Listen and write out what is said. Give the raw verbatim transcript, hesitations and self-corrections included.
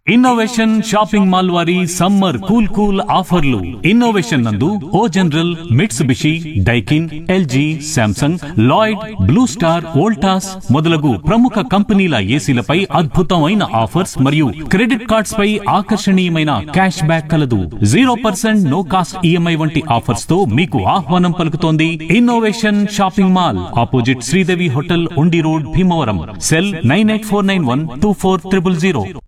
Innovation shopping mall వారి summer cool cool ఆఫర్లు. Innovation నందు ఓ general, Mitsubishi, Daikin, LG, Samsung, Lloyd, blue star, Voltas మొదలగు ప్రముఖ కంపెనీల ఏసీలపై అద్భుతమైన ఆఫర్స్ మరియు క్రెడిట్ కార్డ్స్ పై ఆకర్షణీయమైన క్యాష్ బ్యాక్ కలదు. Zero percent no cost EMI వంటి ఆఫర్స్ తో మీకు ఆహ్వానం పలుకుతోంది innovation shopping mall, opposite Sridevi hotel, ఉండి road, Bhimavaram. Cell nine eight four nine one two four triple zero.